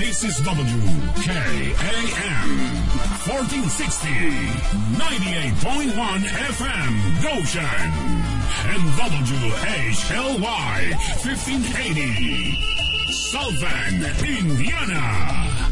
This is WKAM 1460, 98.1 FM, Goshen, and WHLY 1580, South Bend, Indiana.